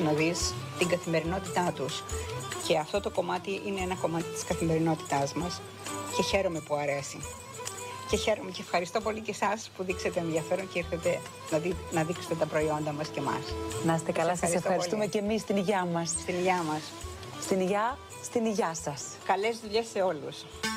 να δεις την καθημερινότητά τους. Και αυτό το κομμάτι είναι ένα κομμάτι της καθημερινότητάς μας και χαίρομαι που αρέσει. Και χαίρομαι και ευχαριστώ πολύ και εσάς που δείξετε ενδιαφέρον και ήρθετε να δείξετε τα προϊόντα μας και εμάς. Να είστε καλά, σας ευχαριστούμε πολύ. Και εμείς στην υγειά μας. Στην υγειά μας. Στην υγειά σας. Καλές δουλειές σε όλους.